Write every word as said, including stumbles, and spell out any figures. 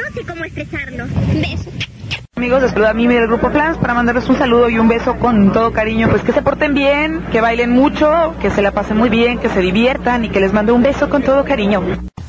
sé cómo estrecharlos. Besos. Amigos, les saluda a Mimi del Grupo Flans para mandarles un saludo y un beso con todo cariño. Pues que se porten bien, que bailen mucho, que se la pasen muy bien, que se diviertan y que les mando un beso con todo cariño.